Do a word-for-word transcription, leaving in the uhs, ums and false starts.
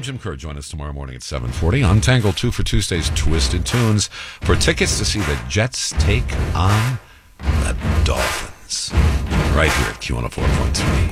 Jim Kerr. Join us tomorrow morning at seven forty on Tangle two for Tuesday's Twisted Tunes for tickets to see the Jets take on the Dolphins. Right here at Q one oh four point three.